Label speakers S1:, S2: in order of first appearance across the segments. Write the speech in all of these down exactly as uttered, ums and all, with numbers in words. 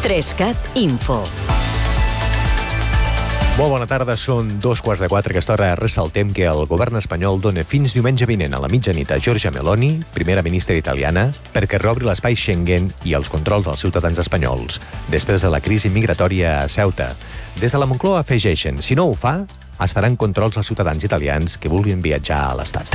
S1: Trescat Info.
S2: Molt bona tarda, són dos quarts de quatre. A aquesta hora ressaltem que el govern espanyol dona fins diumenge vinent a la mitjanit a Giorgia Meloni, primera ministra italiana, perquè reobri l'espai Schengen i els controls dels ciutadans espanyols, després de la crisi migratòria a Ceuta. Des de la Moncloa afegeixen, si no ho fa, es faran controls als ciutadans italians que vulguin viatjar a l'Estat.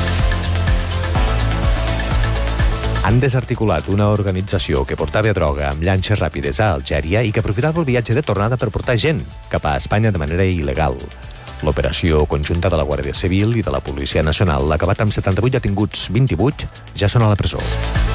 S2: Han desarticulat una organització que portava droga amb llanxes ràpides a Algèria i que aprofitava el viatge de tornada per portar gent cap a Espanya de manera il·legal. L'operació conjunta de la Guàrdia Civil i de la Policia Nacional, acabat amb setanta-vuit detinguts, vint-i-vuit ja són a la presó.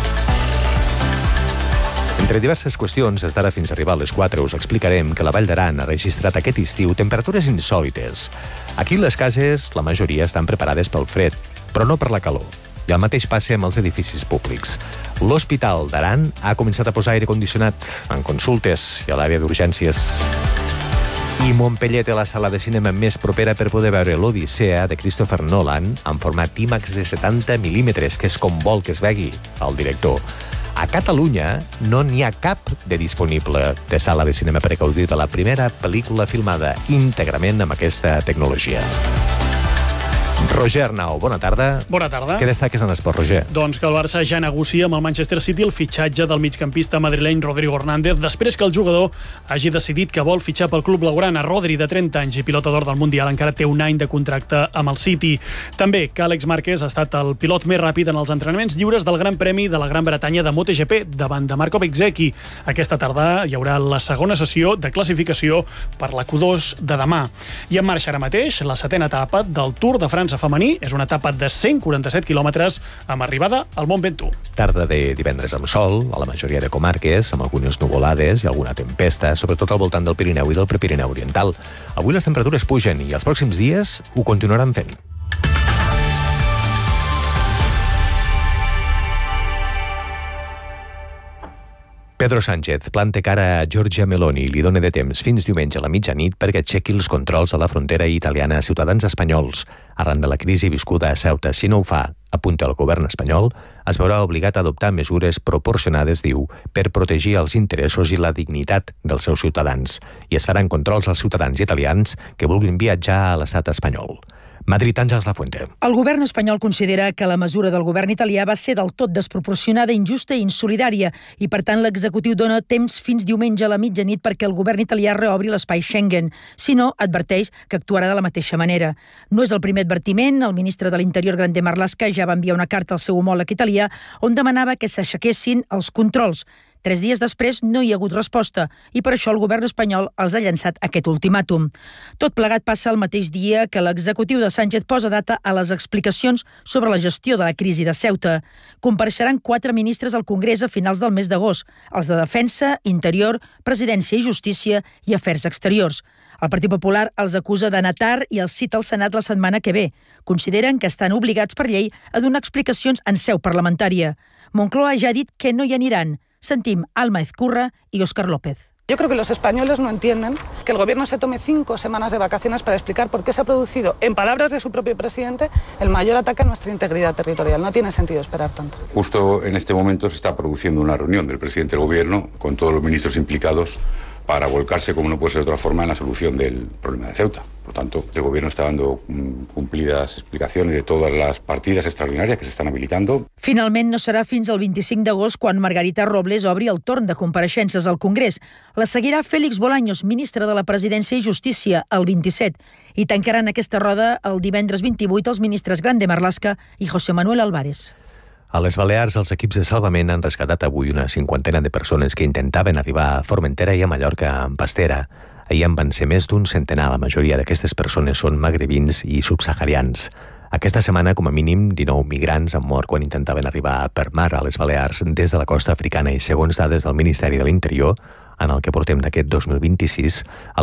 S2: Entre diverses qüestions, des d'ara fins a arribar a les quatre, us explicarem que la Vall d'Aran ha registrat aquest estiu temperatures insòlites. Aquí les cases, la majoria, estan preparades pel fred, però no per la calor. I el mateix passa amb els edificis públics. L'Hospital d'Aran ha començat a posar aire condicionat en consultes i a l'àrea d'urgències. I Montpeller té la sala de cinema més propera per poder veure l'Odissea de Christopher Nolan en format IMAX de setanta mil·límetres, que és com vol que es vegi el director. A Catalunya no n'hi ha cap de disponible de sala de cinema per gaudir de la primera pel·lícula filmada íntegrament amb aquesta tecnologia. Roger Arnau, bona tarda.
S3: Bona tarda.
S2: Què destaques en esport, Roger?
S3: Doncs que el Barça ja negocia amb el Manchester City el fitxatge del migcampista madrileny Rodrigo Hernández després que el jugador hagi decidit que vol fitxar pel club blaugrana. Rodri, de trenta anys i pilota d'or del Mundial, encara té un any de contracte amb el City. També que Àlex Márquez ha estat el pilot més ràpid en els entrenaments lliures del Gran Premi de la Gran Bretanya de MotoGP davant de Marco Bezzecchi. Aquesta tarda hi haurà la segona sessió de classificació per la Q dos de demà. I en marxa ara mateix la setena etapa del Tour de França femení. És una etapa de cent quaranta-set quilòmetres amb arribada al Mont Ventoux.
S2: Tarda de divendres amb sol, a la majoria de comarques, amb algunes nuvolades i alguna tempesta, sobretot al voltant del Pirineu i del Prepirineu Oriental. Avui les temperatures pugen i els pròxims dies ho continuaran fent. Pedro Sánchez planta cara a Giorgia Meloni i li dona de temps fins diumenge a la mitjanit perquè aixequi els controls a la frontera italiana a ciutadans espanyols. Arran de la crisi viscuda a Ceuta, si no ho fa, apunta el govern espanyol, es veurà obligat a adoptar mesures proporcionades, diu, per protegir els interessos i la dignitat dels seus ciutadans. I es faran controls als ciutadans italians que vulguin viatjar a l'estat espanyol. Madrid, Àngels Lafuente.
S4: El govern espanyol considera que la mesura del govern italià va ser del tot desproporcionada, injusta i insolidària i, per tant, l'executiu dona temps fins diumenge a la mitjanit perquè el govern italià reobri l'espai Schengen. Si no, adverteix que actuarà de la mateixa manera. No és el primer advertiment. El ministre de l'Interior, Grande Marlaska, ja va enviar una carta al seu homòleg italià on demanava que s'aixequessin els controls. Tres dies després no hi ha hagut resposta i per això el govern espanyol els ha llançat aquest ultimàtum. Tot plegat passa el mateix dia que l'executiu de Sánchez posa data a les explicacions sobre la gestió de la crisi de Ceuta. Compareixeran quatre ministres al Congrés a finals del mes d'agost, els de Defensa, Interior, Presidència i Justícia i Afers Exteriors. El Partit Popular els acusa d'anar tard i els cita al Senat la setmana que ve. Consideren que estan obligats per llei a donar explicacions en seu parlamentària. Moncloa ja ha dit que no hi aniran. Sentim Alma Ezcurra y Óscar López.
S5: Yo creo que los españoles no entienden que el gobierno se tome cinco semanas de vacaciones para explicar por qué se ha producido, en palabras de su propio presidente, el mayor ataque a nuestra integridad territorial. No tiene sentido esperar tanto.
S6: Justo en este momento se está produciendo una reunión del presidente del gobierno con todos los ministros implicados para volcarse, como no puede ser de otra forma, en la solución del problema de Ceuta. Por tanto, el gobierno está dando cumplidas explicacions de totes les partides extraordinàries que s'estan habilitando.
S4: Finalment, no serà fins al vint-i-cinc d'agost quan Margarita Robles obri el torn de compareixences al Congrés. La seguirà Félix Bolaños, ministre de la Presidència i Justícia, el vint-i-set. I tancaran aquesta roda el divendres vint-i-vuit els ministres Grande Marlaska i José Manuel Álvarez.
S2: A les Balears, els equips de salvament han rescatat avui una cinquantena de persones que intentaven arribar a Formentera i a Mallorca amb pastera. Ahir en van ser més d'un centenar. La majoria d'aquestes persones són magrebins i subsaharians. Aquesta setmana, com a mínim, dinou migrants han mort quan intentaven arribar per mar a les Balears des de la costa africana i, segons dades del Ministeri de l'Interior, en el que portem d'aquest dos mil vint-i-sis,